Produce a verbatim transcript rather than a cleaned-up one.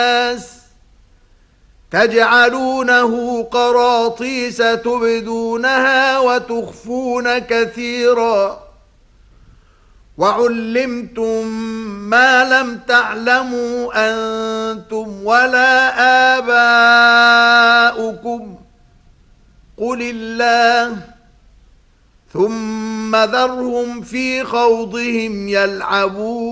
تجعلونه قراطيس تبدونها وتخفون كثيرا وعلمتم ما لم تعلموا أنتم ولا آباؤكم قل الله ثم ذرهم في خوضهم يلعبون